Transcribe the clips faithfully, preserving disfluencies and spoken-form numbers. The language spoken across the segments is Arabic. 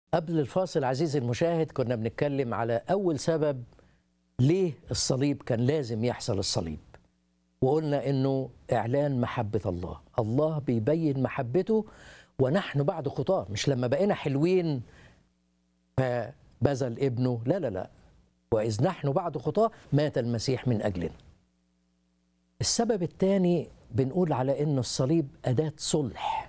قبل الفاصل عزيزي المشاهد كنا بنتكلم على أول سبب ليه الصليب كان لازم يحصل الصليب، وقلنا إنه إعلان محبة الله. الله بيبين محبته ونحن بعد خطاه، مش لما بقينا حلوين فبذل ابنه، لا لا لا، وإذ نحن بعد خطاه مات المسيح من أجلنا. السبب الثاني بنقول على إنه الصليب أداة صلح.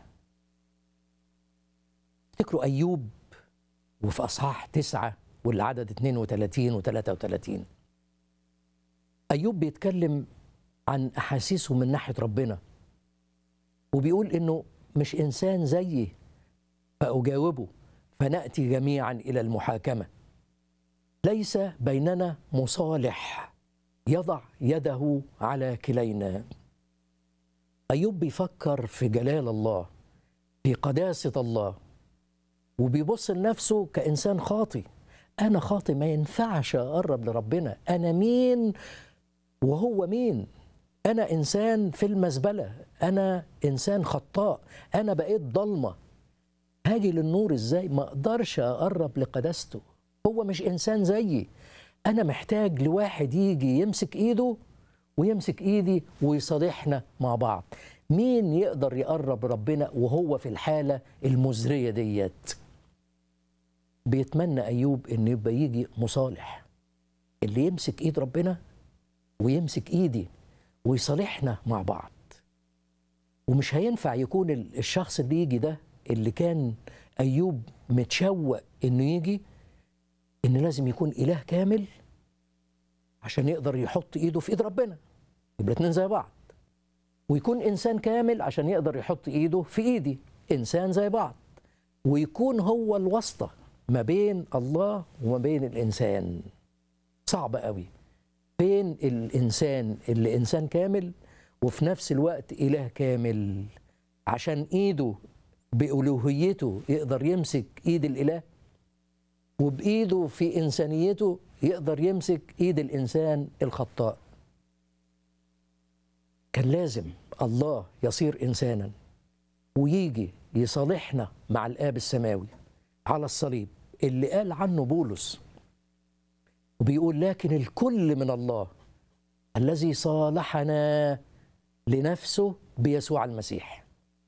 افتكروا أيوب وفي أصحاح تسعة والعدد اثنين وثلاثين وثلاثة وثلاثين، أيوب بيتكلم عن أحاسيسه من ناحية ربنا، وبيقول إنه مش إنسان زيي فأجاوبه فنأتي جميعا إلى المحاكمة، ليس بيننا مصالح يضع يده على كلينا. أيوب بيفكر في جلال الله، في قداسة الله، وبيبص لنفسه كإنسان خاطي. أنا خاطي، ما ينفعش أقرب لربنا. أنا مين وهو مين؟ أنا إنسان في المزبلة، أنا إنسان خطاء، أنا بقيت ضلمة، هاجي للنور إزاي؟ ما أقدرش أقرب لقداسته. هو مش إنسان زيي، أنا محتاج لواحد يجي يمسك إيده ويمسك إيدي ويصالحنا مع بعض. مين يقدر يقرب ربنا وهو في الحالة المزرية ديت؟ بيتمنى أيوب إن يبقى يجي مصالح، اللي يمسك إيد ربنا ويمسك إيدي ويصالحنا مع بعض. ومش هينفع يكون الشخص اللي يجي ده اللي كان أيوب متشوق إنه يجي، إن لازم يكون إله كامل عشان يقدر يحط إيده في إيد ربنا، يبقى الاتنين زي بعض. ويكون إنسان كامل عشان يقدر يحط إيده في إيدي، إنسان زي بعض. ويكون هو الواسطة ما بين الله وما بين الإنسان. صعب قوي. فين الإنسان اللي إنسان كامل وفي نفس الوقت إله كامل، عشان إيده بألوهيته يقدر يمسك إيد الإله، وبإيده في إنسانيته يقدر يمسك إيد الإنسان الخطاء. كان لازم الله يصير إنسانا ويجي يصالحنا مع الآب السماوي على الصليب، اللي قال عنه بولس وبيقول: لكن الكل من الله الذي صالحنا لنفسه بيسوع المسيح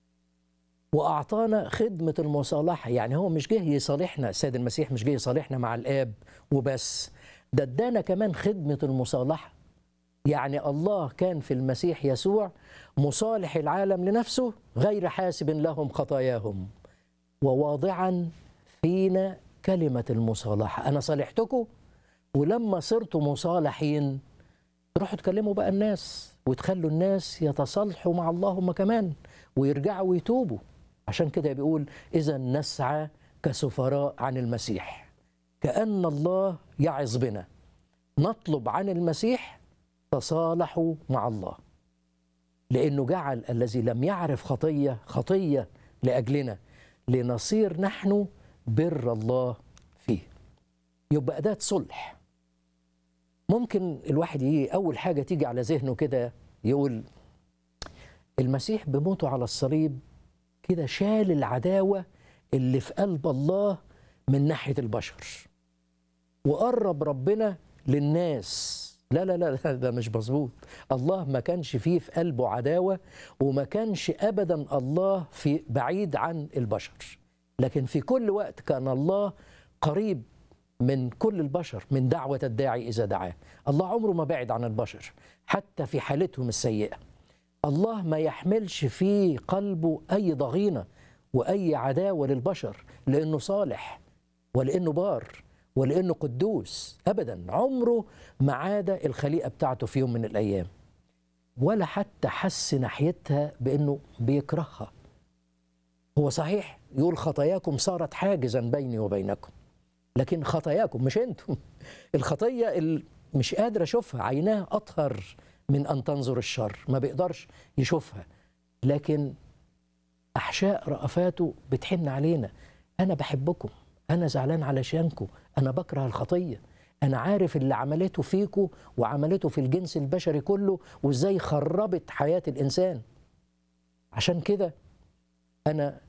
وأعطانا خدمة المصالحة. يعني هو مش جه يصالحنا، السيد المسيح مش جه يصالحنا مع الآب وبس، ده ادانا كمان خدمة المصالحة. يعني الله كان في المسيح يسوع مصالح العالم لنفسه، غير حاسب لهم خطاياهم، وواضعا فينا كلمة المصالحة. أنا صالحتكم، ولما صرتوا مصالحين تروحوا تكلموا بقى الناس وتخلوا الناس يتصالحوا مع الله هم كمان ويرجعوا ويتوبوا. عشان كده بيقول: إذا نسعى كسفراء عن المسيح، كأن الله يعظ بنا، نطلب عن المسيح تصالحوا مع الله، لأنه جعل الذي لم يعرف خطية خطية لأجلنا، لنصير نحن بر الله فيه. يبقى أداة صلح. ممكن الواحد يجي أول حاجة تيجي على ذهنه كده يقول: المسيح بموته على الصليب كده شال العداوة اللي في قلب الله من ناحية البشر وقرب ربنا للناس. لا لا لا، ده مش مظبوط. الله ما كانش فيه في قلبه عداوة، وما كانش أبدا الله في بعيد عن البشر، لكن في كل وقت كان الله قريب من كل البشر، من دعوة الداعي إذا دعاه. الله عمره ما بعد عن البشر حتى في حالتهم السيئة. الله ما يحملش في قلبه أي ضغينة وأي عداوة للبشر، لأنه صالح ولأنه بار ولأنه قدوس. أبدا عمره ما عاد الخليقة بتاعته في يوم من الأيام، ولا حتى حس ناحيتها بأنه بيكرهها. هو صحيح يقول: خطاياكم صارت حاجزا بيني وبينكم، لكن خطاياكم مش انتم. الخطية اللي مش قادر أشوفها، عيناه أطهر من أن تنظر الشر، ما بيقدرش يشوفها، لكن أحشاء رأفاته بتحن علينا. أنا بحبكم، أنا زعلان علشانكم، أنا بكره الخطية، أنا عارف اللي عملته فيكم وعملته في الجنس البشري كله، وإزاي خربت حياة الإنسان. عشان كده أنا